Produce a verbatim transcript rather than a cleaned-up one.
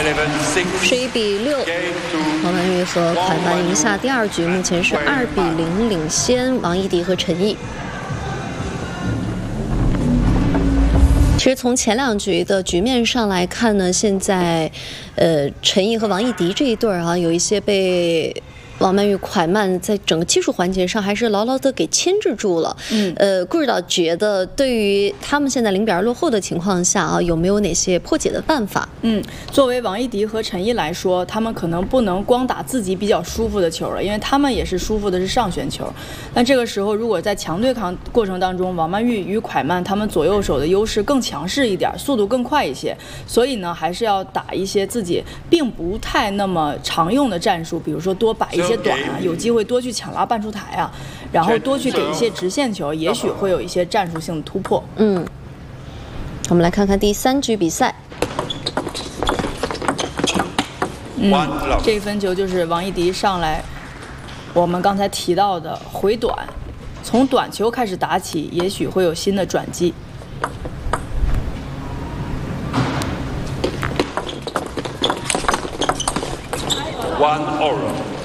十一比六，王曼玉和蒯曼赢下第二局，目前是二比零领先王艺迪和陈毅。其实从前两局的局面上来看呢，现在，呃，陈毅和王艺迪这一对儿啊，有一些被王曼玉、蒯曼在整个技术环节上还是牢牢的给牵制住了。嗯，呃，顾指导觉得，对于他们现在零比二落后的情况下啊，有没有哪些破解的办法？ 嗯，作为王艺迪和陈毅来说，他们可能不能光打自己比较舒服的球了，因为他们也是舒服的是上旋球。但这个时候，如果在强对抗过程当中，王曼玉与蒯曼他们左右手的优势更强势一点，速度更快一些，所以呢，还是要打一些自己并不太那么常用的战术，比如说多摆一些短啊，有机会多去抢拉半出台啊，然后多去给一些直线球，也许会有一些战术性的突破。 嗯，我们来看看第三局比赛。 嗯，这一分球就是王艺迪上来，我们刚才提到的回短，从短球开始打起，也许会有新的转机。 One all.